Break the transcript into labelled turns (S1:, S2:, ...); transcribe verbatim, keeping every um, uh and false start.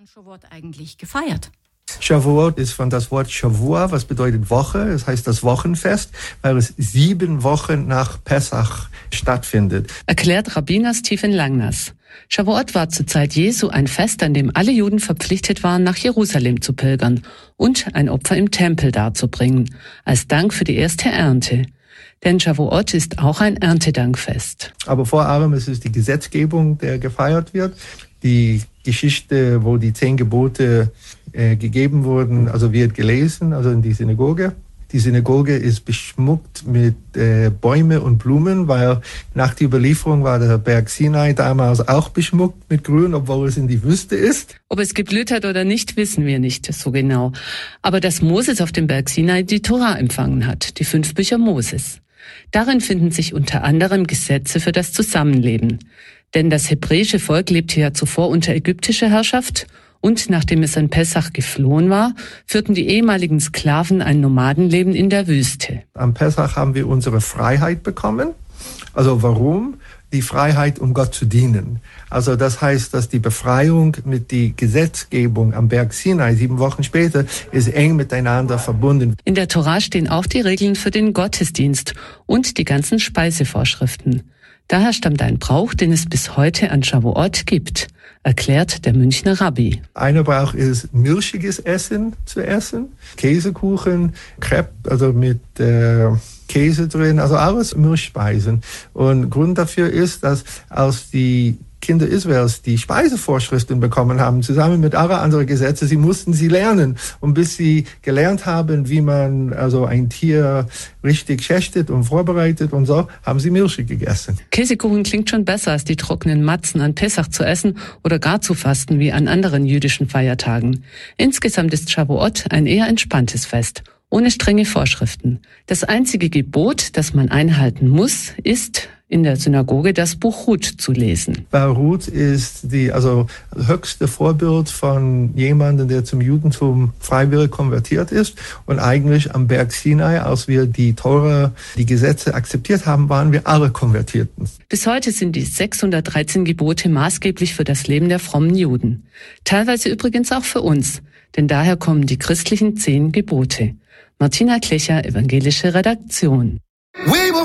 S1: an Shavuot eigentlich gefeiert?
S2: Shavuot ist von das Wort Shavua, was bedeutet Woche. Das heißt das Wochenfest, weil es sieben Wochen nach Pessach stattfindet.
S3: Erklärt Rabbiner Stephen Langnass. Shavuot war zur Zeit Jesu ein Fest, an dem alle Juden verpflichtet waren, nach Jerusalem zu pilgern und ein Opfer im Tempel darzubringen, als Dank für die erste Ernte. Denn Shavuot ist auch ein Erntedankfest.
S2: Aber vor allem ist es die Gesetzgebung, der gefeiert wird. Die Geschichte, wo die zehn Gebote äh, gegeben wurden, also wird gelesen, also in die Synagoge. Die Synagoge ist beschmückt mit äh, Bäume und Blumen, weil nach der Überlieferung war der Berg Sinai damals auch beschmückt mit Grün, obwohl es in die Wüste ist.
S3: Ob es geblüht hat oder nicht, wissen wir nicht so genau. Aber dass Moses auf dem Berg Sinai die Tora empfangen hat, die fünf Bücher Moses. Darin finden sich unter anderem Gesetze für das Zusammenleben. Denn das hebräische Volk lebte ja zuvor unter ägyptischer Herrschaft und nachdem es an Pessach geflohen war, führten die ehemaligen Sklaven ein Nomadenleben in der Wüste.
S2: Am Pessach haben wir unsere Freiheit bekommen. Also warum? Die Freiheit, um Gott zu dienen. Also das heißt, dass die Befreiung mit der Gesetzgebung am Berg Sinai sieben Wochen später ist eng miteinander verbunden.
S3: In der Tora stehen auch die Regeln für den Gottesdienst und die ganzen Speisevorschriften. Daher stammt ein Brauch, den es bis heute an Shavuot gibt, erklärt der Münchner Rabbi.
S2: Einer Brauch ist, milchiges Essen zu essen. Käsekuchen, Crepe, also mit äh, Käse drin, also alles Milchspeisen. Und Grund dafür ist, dass als die Kinder Israels die Speisevorschriften bekommen haben, zusammen mit allen anderen Gesetzen, sie mussten sie lernen. Und bis sie gelernt haben, wie man also ein Tier richtig schächtet und vorbereitet und so, haben sie milchig gegessen.
S3: Käsekuchen klingt schon besser, als die trockenen Matzen an Pessach zu essen oder gar zu fasten wie an anderen jüdischen Feiertagen. Insgesamt ist Shavuot ein eher entspanntes Fest, ohne strenge Vorschriften. Das einzige Gebot, das man einhalten muss, ist, in der Synagoge das Buch Ruth zu lesen.
S2: Weil Ruth ist die also höchste Vorbild von jemandem, der zum Judentum freiwillig konvertiert ist. Und eigentlich am Berg Sinai, als wir die Tora, die Gesetze akzeptiert haben, waren wir alle Konvertierten.
S3: Bis heute sind die sechshundertdreizehn Gebote maßgeblich für das Leben der frommen Juden. Teilweise übrigens auch für uns, denn daher kommen die christlichen zehn Gebote. Martina Klecher, Evangelische Redaktion.